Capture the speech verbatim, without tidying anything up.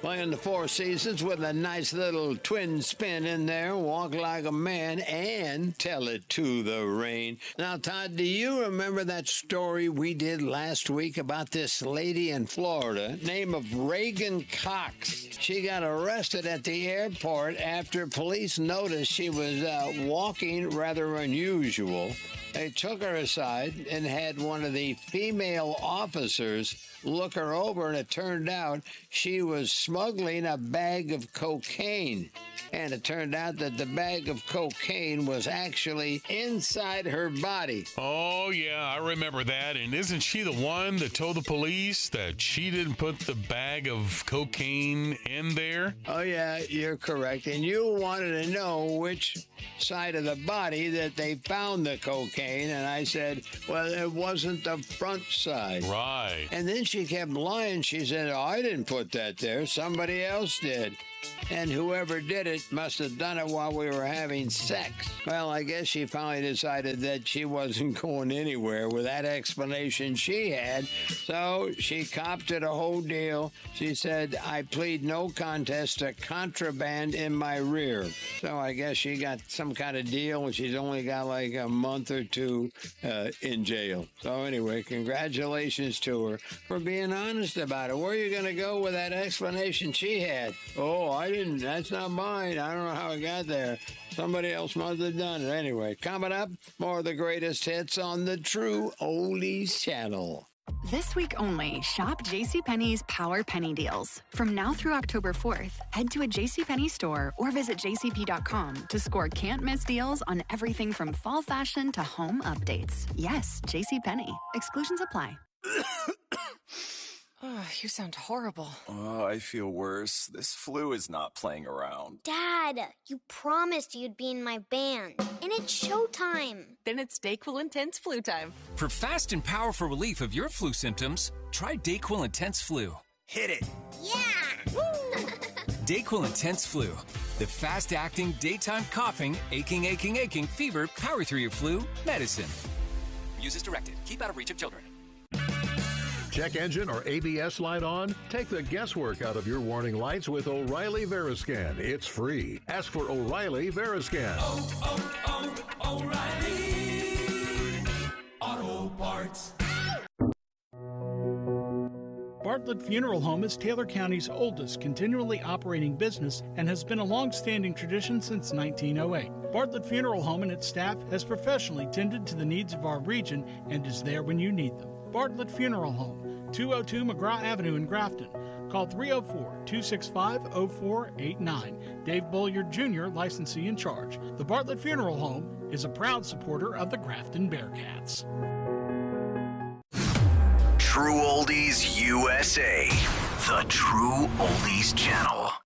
Playing the Four Seasons with a nice little twin spin in there. Walk like a man and tell it to the rain. Now, Todd, do you remember that story we did last week about this lady in Florida, name of Reagan Cox? She got arrested at the airport after police noticed she was uh, walking rather unusual. They took her aside and had one of the female officers look her over, and it turned out she was smuggling a bag of cocaine. And it turned out that the bag of cocaine was actually inside her body. Oh, yeah, I remember that. And isn't she the one that told the police that she didn't put the bag of cocaine in there? Oh, yeah, you're correct. And you wanted to know which side of the body that they found the cocaine. And I said, well, it wasn't the front side. Right. And then she kept lying. She said, oh, I didn't put that there. Somebody else did. And whoever did it must have done it while we were having sex. Well, I guess she finally decided that she wasn't going anywhere with that explanation she had. So she copped it a whole deal. She said, I plead no contest to contraband in my rear. So I guess she got some kind of deal, and she's only got like a month or two uh, in jail. So anyway, congratulations to her for being honest about it. Where are you going to go with that explanation she had? Oh, I didn't. That's not mine. I don't know how I got there. Somebody else must have done it. Anyway, coming up, more of the greatest hits on the True Oldies channel. This week only, shop JCPenney's Power Penny Deals. From now through October fourth, head to a JCPenney store or visit j c p dot com to score can't-miss deals on everything from fall fashion to home updates. Yes, JCPenney. Exclusions apply. Oh, you sound horrible. Oh, I feel worse. This flu is not playing around. Dad, you promised you'd be in my band, and it's showtime. Then it's DayQuil Intense Flu time. For fast and powerful relief of your flu symptoms, try DayQuil Intense Flu. Hit it. Yeah! DayQuil Intense Flu. The fast-acting, daytime coughing, aching, aching, aching, fever, power through your flu medicine. Use as directed. Keep out of reach of children. Check engine or A B S light on? Take the guesswork out of your warning lights with O'Reilly Veriscan. It's free. Ask for O'Reilly Veriscan. Oh, oh, oh, O'Reilly Auto Parts. Bartlett Funeral Home is Taylor County's oldest continually operating business and has been a long-standing tradition since nineteen oh eight. Bartlett Funeral Home and its staff has professionally tended to the needs of our region and is there when you need them. Bartlett Funeral Home, two oh two McGraw Avenue in Grafton. Call three oh four, two six five, oh four eight nine. Dave Bulliard Junior, licensee in charge. The Bartlett Funeral Home is a proud supporter of the Grafton Bearcats. True Oldies U S A, the True Oldies channel.